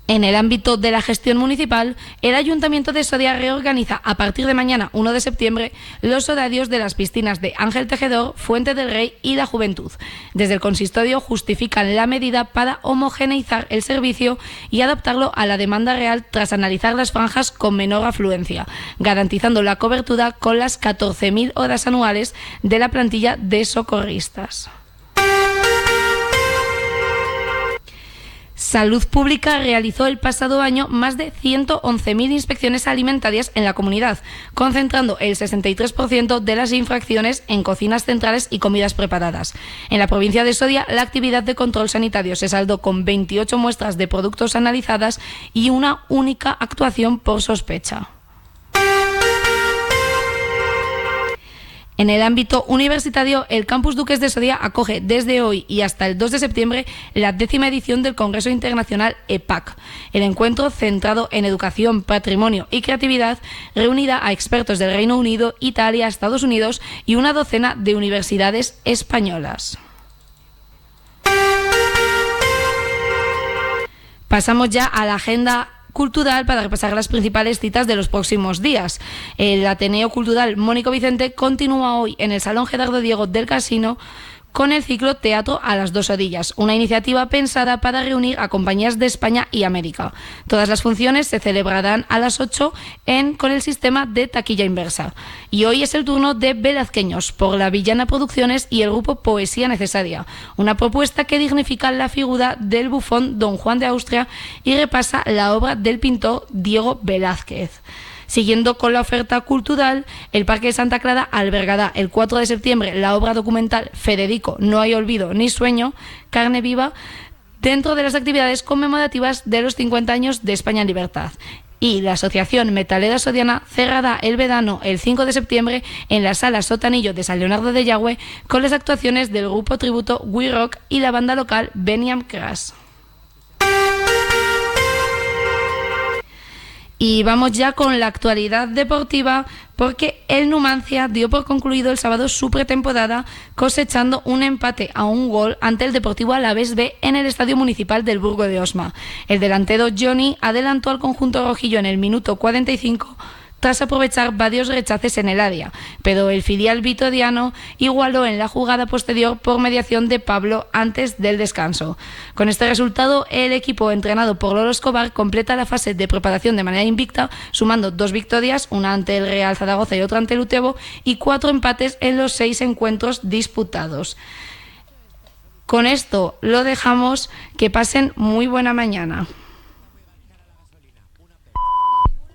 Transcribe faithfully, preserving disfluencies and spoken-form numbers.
En el ámbito de la gestión municipal, el Ayuntamiento de Soria reorganiza a partir de mañana, uno de septiembre, los horarios de las piscinas de Ángel Tejedor, Fuente del Rey y La Juventud. Desde el consistorio justifican la medida para homogeneizar el servicio y adaptarlo a la demanda real tras analizar las franjas con menor afluencia, garantizando la cobertura con las catorce mil horas anuales de la plantilla de socorristas. Salud Pública realizó el pasado año más de ciento once mil inspecciones alimentarias en la comunidad, concentrando el sesenta y tres por ciento de las infracciones en cocinas centrales y comidas preparadas. En la provincia de Soria, la actividad de control sanitario se saldó con veintiocho muestras de productos analizadas y una única actuación por sospecha. En el ámbito universitario, el Campus Duques de Soria acoge desde hoy y hasta el dos de septiembre la décima edición del Congreso Internacional E P A C. El encuentro, centrado en educación, patrimonio y creatividad, reunirá a expertos del Reino Unido, Italia, Estados Unidos y una docena de universidades españolas. Pasamos ya a la agenda cultural para repasar las principales citas de los próximos días. El Ateneo Cultural Mónico Vicente continúa hoy en el Salón Gerardo Diego del Casino con el ciclo Teatro a las dos orillas, una iniciativa pensada para reunir a compañías de España y América. Todas las funciones se celebrarán a las ocho en, con el sistema de taquilla inversa. Y hoy es el turno de Velazqueños, por la Villana Producciones y el grupo Poesía Necesaria, una propuesta que dignifica la figura del bufón Don Juan de Austria y repasa la obra del pintor Diego Velázquez. Siguiendo con la oferta cultural, el Parque de Santa Clara albergará el cuatro de septiembre la obra documental Federico, no hay olvido ni sueño, carne viva, dentro de las actividades conmemorativas de los cincuenta años de España en libertad. Y la Asociación Metalera Soriana cerrará el verano el cinco de septiembre en la Sala Sotanillo de San Leonardo de Yagüe con las actuaciones del grupo tributo We Rock y la banda local Beniam Crash. Y vamos ya con la actualidad deportiva, porque el Numancia dio por concluido el sábado su pretemporada cosechando un empate a un gol ante el Deportivo Alavés B en el Estadio Municipal del Burgo de Osma. El delantero Johnny adelantó al conjunto rojillo en el minuto cuarenta y cinco tras aprovechar varios rechaces en el área, pero el filial vitoriano igualó en la jugada posterior por mediación de Pablo antes del descanso. Con este resultado, el equipo entrenado por Lolo Escobar completa la fase de preparación de manera invicta, sumando dos victorias, una ante el Real Zaragoza y otra ante el Utebo, y cuatro empates en los seis encuentros disputados. Con esto lo dejamos, que pasen muy buena mañana.